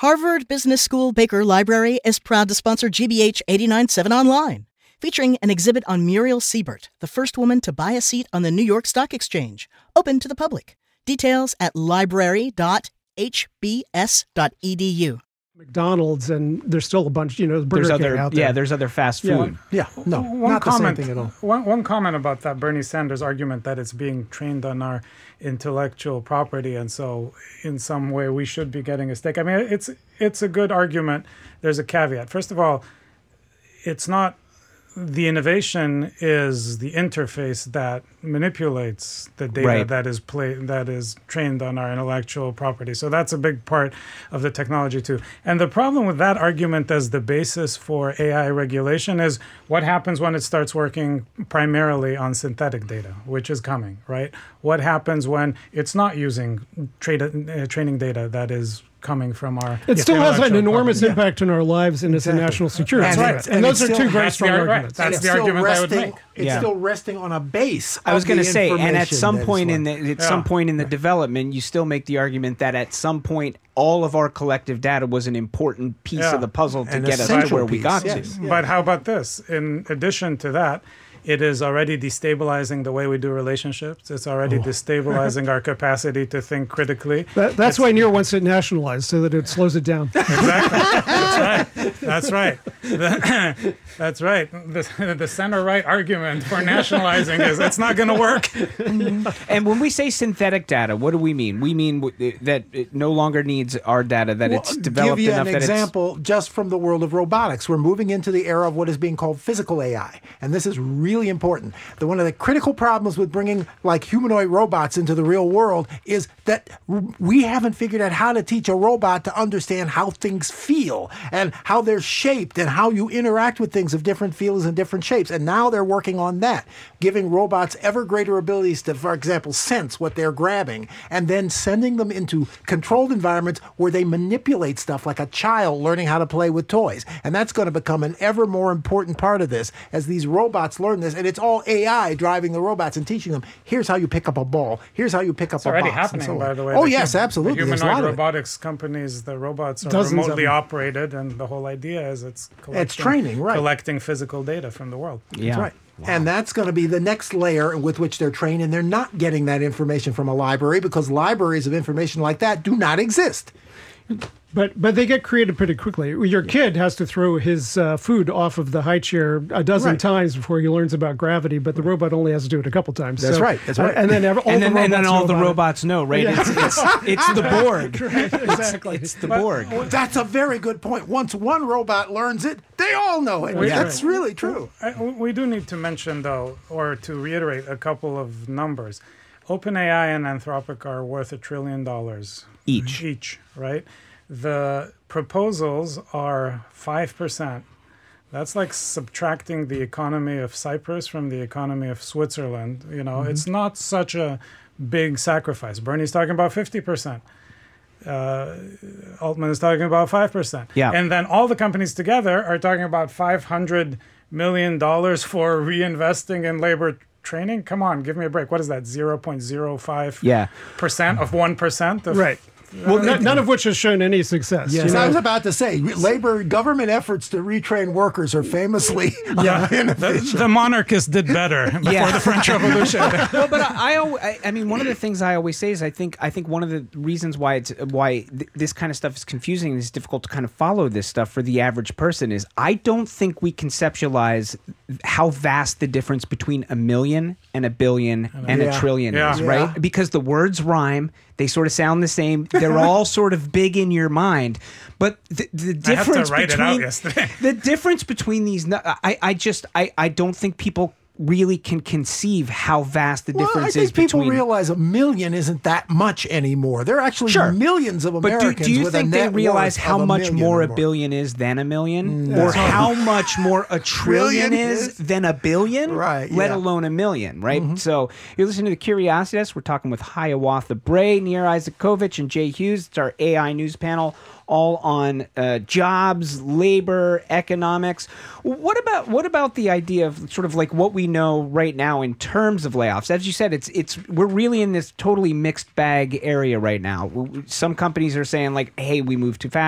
Harvard Business School Baker Library is proud to sponsor GBH 89.7 Online, featuring an exhibit on Muriel Siebert, the first woman to buy a seat on the New York Stock Exchange, open to the public. Details at library.hbs.edu. McDonald's, and there's still a bunch, Burger King out there. Yeah, there's other fast food. Yeah, no, one not comment, the same thing at all. One comment about that Bernie Sanders argument that it's being trained on our intellectual property, and so in some way we should be getting a stake. I mean, it's a good argument. There's a caveat. First of all, it's not the innovation is the interface that manipulates the data that is trained on our intellectual property. So that's a big part of the technology too. And the problem with that argument as the basis for AI regulation is what happens when it starts working primarily on synthetic data, which is coming, right? What happens when it's not using training data that is coming from our It still has an enormous impact on our lives and it's a national security threat. And those are two very strong arguments. That's the argument I would make. It's still resting on a base. I was going to say, and at some point in the development, you still make the argument that at some point all of our collective data was an important piece of the puzzle to get us to where we got to. But how about this? In addition to that, it is already destabilizing the way we do relationships. It's already destabilizing our capacity to think critically. That's why Nir wants it nationalized, so that it slows it down. Exactly. That's right. That's right. The center-right argument for nationalizing is it's not going to work. And when we say synthetic data, what do we mean? We mean that it no longer needs our data, that it's developed enough that Give you an example just from the world of robotics. We're moving into the era of what is being called physical AI. And this is really important. One of the critical problems with bringing like humanoid robots into the real world is that we haven't figured out how to teach a robot to understand how things feel and how they're shaped and how you interact with things of different feels and different shapes. And now they're working on that, giving robots ever greater abilities to, for example, sense what they're grabbing and then sending them into controlled environments where they manipulate stuff like a child learning how to play with toys. And that's going to become an ever more important part of this as these robots learn this, and it's all AI driving the robots and teaching them, here's how you pick up a ball, here's how you pick up a box. It's already happening, by the way. Oh, yes, absolutely. The humanoid robotics companies, the robots are remotely operated, and the whole idea is it's collecting physical data from the world. Yeah. That's right. Wow. And that's going to be the next layer with which they're trained, and they're not getting that information from a library because libraries of information like that do not exist. But they get created pretty quickly. Your kid has to throw his food off of the high chair a dozen times before he learns about gravity, but the robot only has to do it a couple times. That's right. That's right. And then all the robots know, right? Yeah. It's the Borg. Right, exactly. It's the Borg. That's a very good point. Once one robot learns it, they all know it. That's really true. We do need to mention, though, or to reiterate a couple of numbers. OpenAI and Anthropic are worth $1 trillion each, right? The proposals are 5%. That's like subtracting the economy of Cyprus from the economy of Switzerland. It's not such a big sacrifice. Bernie's talking about 50%. Altman is talking about 5%. Yeah. And then all the companies together are talking about $500 million for reinvesting in labor training. Come on, give me a break. What is that? 0.05% of 1% of right. Well, none of which has shown any success. Yes, I was about to say, government efforts to retrain workers are famously the monarchists did better before the French Revolution. Well, but I mean, one of the things I always say is I think one of the reasons why this kind of stuff is confusing and it's difficult to kind of follow this stuff for the average person is I don't think we conceptualize how vast the difference between a million and a billion and a trillion is, right? Because the words rhyme. They sort of sound the same. They're all sort of big in your mind, but the difference the difference between these, I don't think people really can conceive how vast the difference is between. People realize a million isn't that much anymore. There are actually millions of Americans. But do you think they realize how much more a billion is than a million, or how much more a trillion is than a billion? Right. Let alone a million. Right. Mm-hmm. So you're listening to the Curiosity Desk. We're talking with Hiawatha Bray, Nir Isakovich, and Jay Hughes. It's our AI news panel, all on jobs, labor, economics. What about the idea of sort of like what we know right now in terms of layoffs? As you said, we're really in this totally mixed bag area right now. Some companies are saying like, hey, we moved too fast.